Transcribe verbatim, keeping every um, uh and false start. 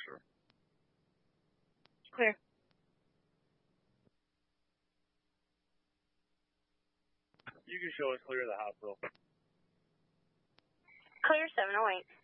sure. Clear. You can show us clear of the hospital. Clear seven oh eight.